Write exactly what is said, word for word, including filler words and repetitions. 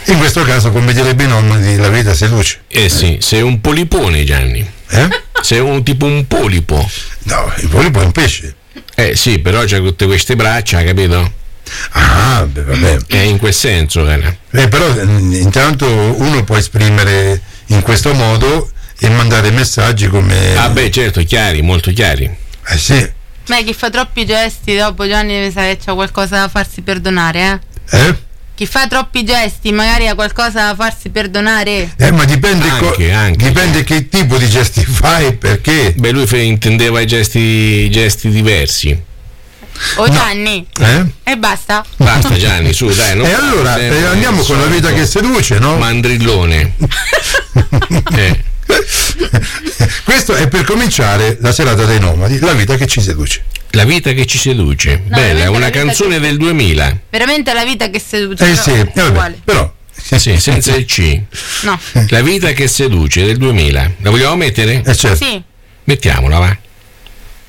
In questo caso, come direbbe i nomadi, la vita seduce. Eh sì, sei un polipone, Gianni. Eh? Sei un tipo un polipo. No, il polipo è un pesce. Eh sì, però c'ha tutte queste braccia, capito? Ah, beh, vabbè. È in quel senso, cara. Eh, però intanto uno può esprimere in questo modo e mandare messaggi come... Ah beh, certo, chiari, molto chiari. Eh sì. Ma chi fa troppi gesti dopo Gianni mi sa che c'ha qualcosa da farsi perdonare, eh? Eh? Chi fa troppi gesti magari ha qualcosa da farsi perdonare. Eh, ma dipende, Anche, co- anche. dipende che tipo di gesti fai, perché... Beh, lui fe- intendeva i gesti, gesti diversi. O Gianni. Eh? E basta. Basta Gianni, su, dai. Non E allora sempre eh, andiamo il con la vita solito che seduce, no? Mandrillone. eh. Questo è per cominciare la serata dei nomadi, la vita che ci seduce. La vita che ci seduce. No, Bella, è veramente una la vita canzone che- del duemila. Veramente la vita che seduce. Eh però sì, è eh, vabbè, uguale. però... Sì, senza il C. No. La vita che seduce del duemila. La vogliamo mettere? Eh certo. Sì. Mettiamola, va.